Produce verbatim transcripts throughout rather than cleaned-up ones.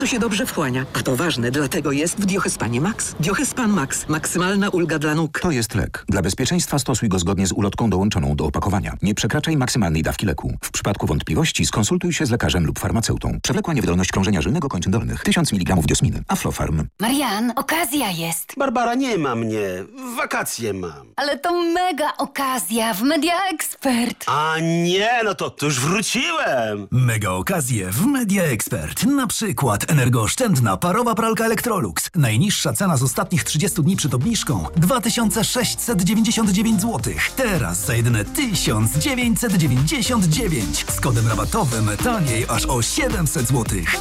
To się dobrze wchłania, a to ważne, dlatego jest w Diochespanie Max. Diochespan Max. Maksymalna ulga dla nóg. To jest lek. Dla bezpieczeństwa stosuj go zgodnie z ulotką dołączoną do opakowania. Nie przekraczaj maksymalnej dawki leku. W przypadku wątpliwości skonsultuj się z lekarzem lub farmaceutą. Przewlekła niewydolność krążenia żylnego kończyn dolnych. tysiąc miligramów diosminy. Aflofarm. Marian, okazja jest. Barbara, nie ma mnie. Wakacje mam. Ale to mega okazja w Media Expert. A nie, no to, to już wróciłem. Mega okazje w Media Expert. Na przykład energooszczędna parowa pralka Electrolux. Najniższa cena z ostatnich trzydziestu dni przed obniżką dwa tysiące sześćset dziewięćdziesiąt dziewięć złotych. Teraz za jedyne tysiąc dziewięćset dziewięćdziesiąt dziewięć. Z kodem rabatowym taniej aż o siedemset złotych.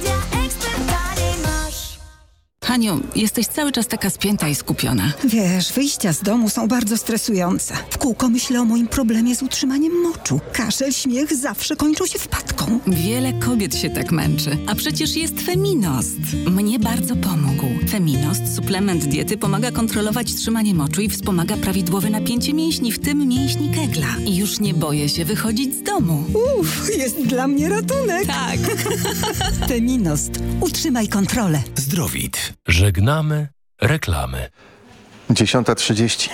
Haniu, jesteś cały czas taka spięta i skupiona. Wiesz, wyjścia z domu są bardzo stresujące. W kółko myślę o moim problemie z utrzymaniem moczu. Kaszel, śmiech zawsze kończą się wpadką. Wiele kobiet się tak męczy, a przecież jest Feminost. Mnie bardzo pomógł. Feminost, suplement diety, pomaga kontrolować trzymanie moczu i wspomaga prawidłowe napięcie mięśni, w tym mięśni kegla. I już nie boję się wychodzić z domu. Uff, jest dla mnie ratunek. Tak. Feminost. Utrzymaj kontrolę. Zdrowit. Żegnamy reklamy. dziesiąta trzydzieści.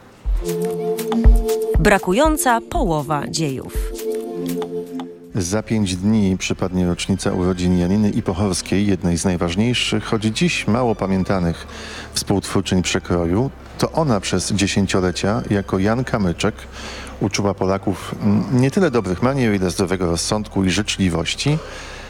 Brakująca połowa dziejów. Za pięć dni przypadnie rocznica urodzin Janiny Ipochorskiej, jednej z najważniejszych, choć dziś mało pamiętanych współtwórczyń przekroju. To ona przez dziesięciolecia jako Jan Kamyczek uczyła Polaków nie tyle dobrych manier, ile zdrowego rozsądku i życzliwości.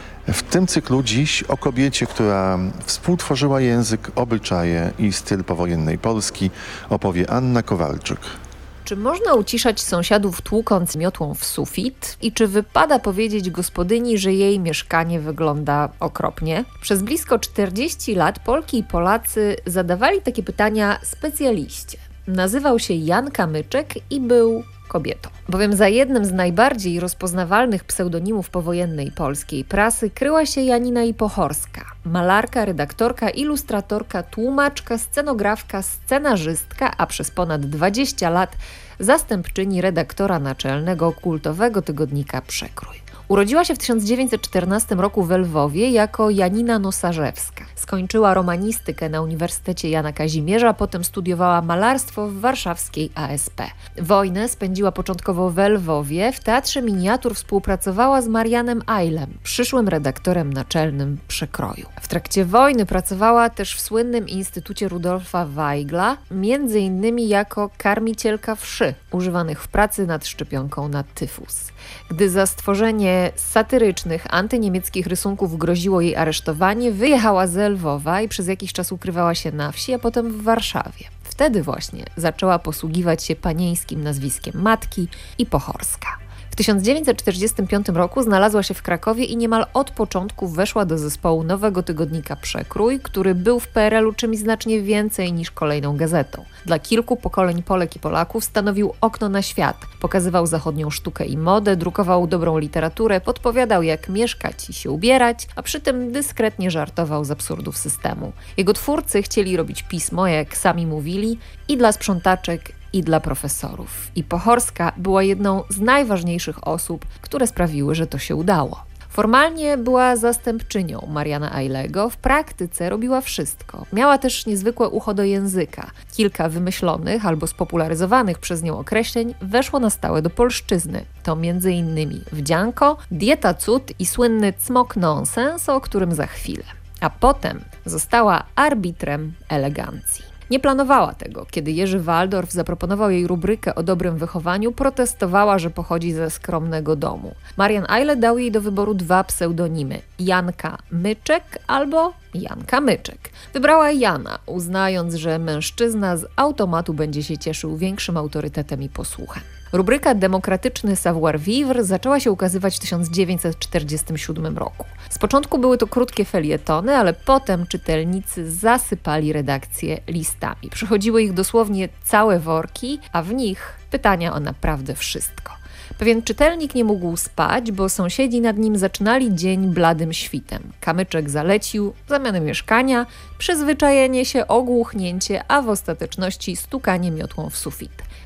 W tym cyklu dziś o kobiecie, która współtworzyła język, obyczaje i styl powojennej Polski, opowie Anna Kowalczyk. Czy można uciszać sąsiadów tłukąc miotłą w sufit? I czy wypada powiedzieć gospodyni, że jej mieszkanie wygląda okropnie? Przez blisko czterdzieści lat Polki i Polacy zadawali takie pytania specjaliście. Nazywał się Jan Kamyczek i był kobietą. Bowiem za jednym z najbardziej rozpoznawalnych pseudonimów powojennej polskiej prasy kryła się Janina Ipochorska. Malarka, redaktorka, ilustratorka, tłumaczka, scenografka, scenarzystka, a przez ponad dwadzieścia lat zastępczyni redaktora naczelnego kultowego tygodnika Przekrój. Urodziła się w tysiąc dziewięćset czternastym roku w Lwowie jako Janina Nosarzewska. Skończyła romanistykę na Uniwersytecie Jana Kazimierza, potem studiowała malarstwo w warszawskiej A S P. Wojnę spędziła początkowo w Lwowie. W Teatrze Miniatur współpracowała z Marianem Ajlem, przyszłym redaktorem naczelnym Przekroju. W trakcie wojny pracowała też w słynnym Instytucie Rudolfa Weigla, między innymi jako karmicielka wszy, używanych w pracy nad szczepionką na tyfus. Gdy za stworzenie satyrycznych, antyniemieckich rysunków groziło jej aresztowanie, wyjechała z Lwowa i przez jakiś czas ukrywała się na wsi, a potem w Warszawie. Wtedy właśnie zaczęła posługiwać się panieńskim nazwiskiem matki Ipochorska. W tysiąc dziewięćset czterdziestym piątym roku znalazła się w Krakowie i niemal od początku weszła do zespołu nowego tygodnika Przekrój, który był w P R L u czymś znacznie więcej niż kolejną gazetą. Dla kilku pokoleń Polek i Polaków stanowił okno na świat. Pokazywał zachodnią sztukę i modę, drukował dobrą literaturę, podpowiadał jak mieszkać i się ubierać, a przy tym dyskretnie żartował z absurdów systemu. Jego twórcy chcieli robić pismo, jak sami mówili, i dla sprzątaczek, i dla profesorów. Ipochorska była jedną z najważniejszych osób, które sprawiły, że to się udało. Formalnie była zastępczynią Mariana Ajlego, w praktyce robiła wszystko. Miała też niezwykłe ucho do języka. Kilka wymyślonych albo spopularyzowanych przez nią określeń weszło na stałe do polszczyzny. To między innymi wdzianko, dieta cud i słynny cmok nonsens, o którym za chwilę. A potem została arbitrem elegancji. Nie planowała tego. Kiedy Jerzy Waldorf zaproponował jej rubrykę o dobrym wychowaniu, protestowała, że pochodzi ze skromnego domu. Marian Ajle dał jej do wyboru dwa pseudonimy: Janka Myczek albo Janka Myczek. Wybrała Jana, uznając, że mężczyzna z automatu będzie się cieszył większym autorytetem i posłuchem. Rubryka Demokratyczny savoir-vivre zaczęła się ukazywać w tysiąc dziewięćset czterdziestym siódmym roku. Z początku były to krótkie felietony, ale potem czytelnicy zasypali redakcję listami. Przychodziły ich dosłownie całe worki, a w nich pytania o naprawdę wszystko. Pewien czytelnik nie mógł spać, bo sąsiedzi nad nim zaczynali dzień bladym świtem. Kamyczek zalecił zamianę mieszkania, przyzwyczajenie się, ogłuchnięcie, a w ostateczności stukanie miotłą w sufit.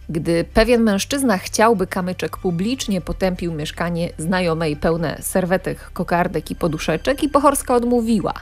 Gdy pewien mężczyzna chciałby kamyczek publicznie, potępił mieszkanie znajomej pełne serwetek, kokardek i poduszeczek i Pochorska odmówiła.